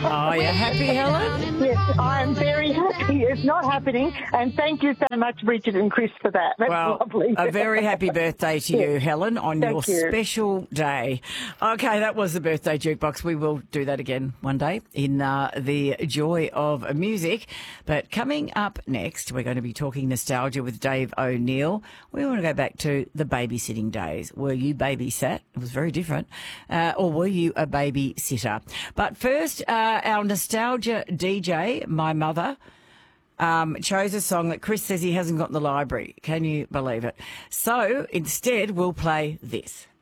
Are you happy, Helen? Yes, I am very happy. It's not happening, and thank you so much, Bridget and Chris, for that. That's lovely. A very happy birthday to you, Helen, on your Thank you. special day. Okay, that was the birthday jukebox. We will do that again one day in the joy of music. But coming up next, we're going to be talking nostalgia with Dave O'Neill. We want to go back to the babysitting days. Were you babysat? It was very different. Or were you a babysitter? But first, our nostalgia DJ, my mother, chose a song that Chris says he hasn't got in the library. Can you believe it? So instead, we'll play this.